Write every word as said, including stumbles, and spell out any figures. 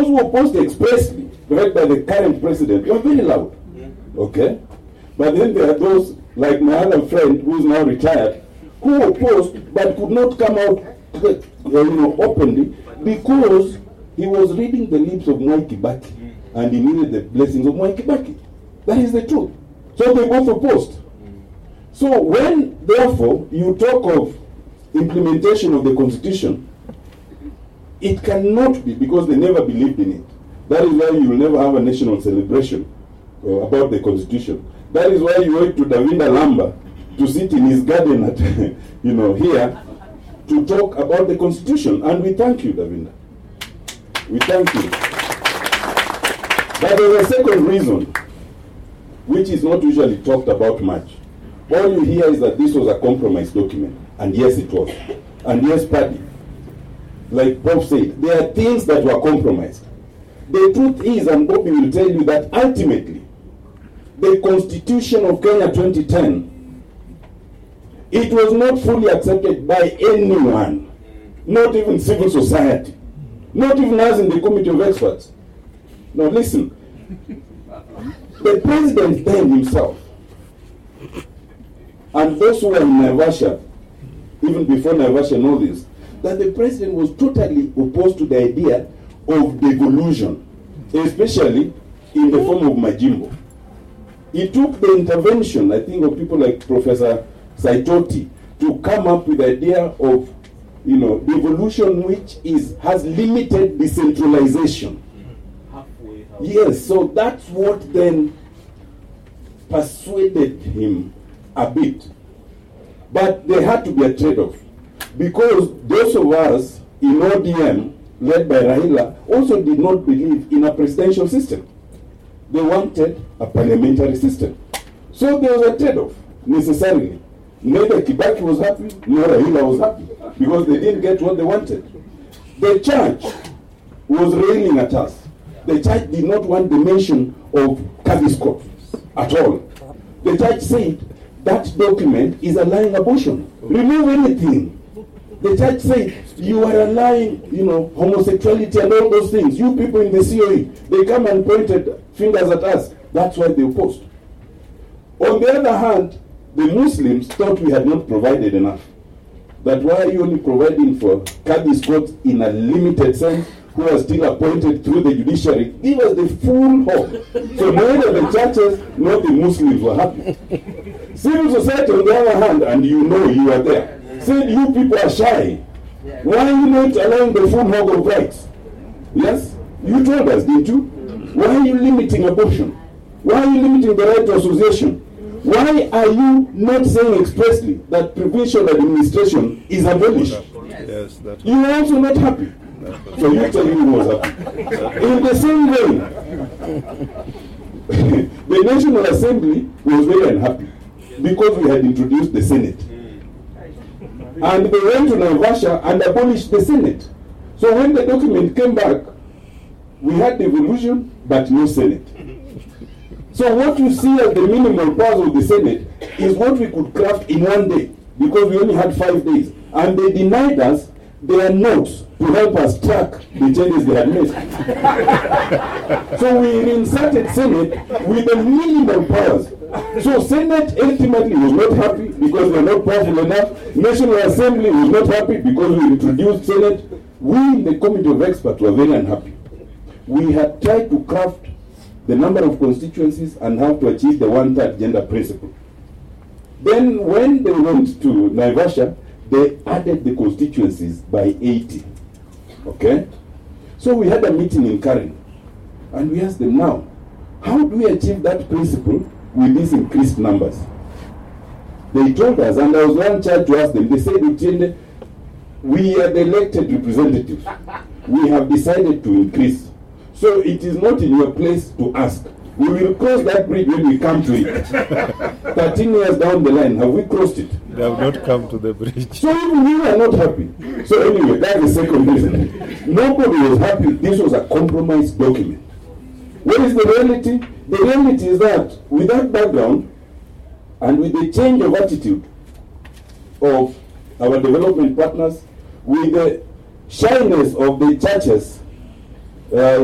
those who opposed expressly, read by the current president, were very loud. Okay? But then there are those, like my other friend who is now retired, who opposed but could not come out uh, you know, openly because he was reading the lips of Mwai Kibaki and he needed the blessings of Mwai Kibaki. That is the truth. So they both opposed. So when, therefore, you talk of implementation of the Constitution, it cannot be because they never believed in it. That is why you will never have a national celebration uh, about the Constitution. That is why you went to Davinda Lamba to sit in his garden at, you know, here to talk about the Constitution. And we thank you, Davinda. We thank you. But there's a second reason, which is not usually talked about much. All you hear is that this was a compromise document. And yes, it was. And yes, Paddy, like Bob said, there are things that were compromised. The truth is, and Bobby will tell you, that ultimately, the Constitution of Kenya twenty ten, it was not fully accepted by anyone, not even civil society, not even us in the Committee of Experts. Now listen, the president then himself, and those who were in Naivasha, even before Naivasha know this, that the president was totally opposed to the idea of devolution, especially in the form of Majimbo. He took the intervention, I think, of people like Professor Saitoti to come up with the idea of, you know, devolution which is has limited decentralization. Halfway, halfway. Yes, so that's what then persuaded him a bit. But there had to be a trade-off. Because those of us in O D M, led by Raila, also did not believe in a presidential system. They wanted a parliamentary system. So there was a trade-off, necessarily. Neither Kibaki was happy, nor Raila was happy, because they didn't get what they wanted. The church was railing at us. The church did not want the mention of Kadis Court at all. The church said that document is allowing abortion. Remove anything. The church said you are allowing, you know, homosexuality and all those things. You people in the C O E, they come and pointed fingers at us. That's why they opposed. On the other hand, the Muslims thought we had not provided enough. That why are you only providing for Kadis Court in a limited sense, who are still appointed through the judiciary? Give us the full hope. So neither the churches nor the Muslims were happy. Civil society, on the other hand, and you know you are there, said you people are shy. Why are you not allowing the full hog of rights? Yes? You told us, didn't you? Why are you limiting abortion? Why are you limiting the right to association? Why are you not saying expressly that provincial administration is abolished? Yes, that's You are also not happy. So you tell me who was happy. In the same way, the National Assembly was very unhappy because we had introduced the Senate. And they went to Naivasha and abolished the Senate. So when the document came back, we had devolution but no Senate. So what you see as the minimal powers of the Senate is what we could craft in one day, because we only had five days. And they denied us their notes to help us track the changes they had made. So we reinserted Senate with the minimal powers. So Senate ultimately was not happy because they were not powerful enough. National Assembly was not happy because we introduced Senate. We in the Committee of Experts were very unhappy. We had tried to craft the number of constituencies and how to achieve the one-third gender principle. Then when they went to Naivasha, they added the constituencies by eighty. Okay? So we had a meeting in Karen, and we asked them, now, how do we achieve that principle with these increased numbers? They told us, and I was one child to ask them, they said, Uchende, we are the elected representatives. We have decided to increase. So it is not in your place to ask. We will cross that bridge when we come to it. thirteen years down the line, have we crossed it? They have not come to the bridge. So even we are not happy. So anyway, that's the second reason. Nobody was happy. This was a compromise document. What is the reality? The reality is that with that background and with the change of attitude of our development partners, with the shyness of the churches, uh,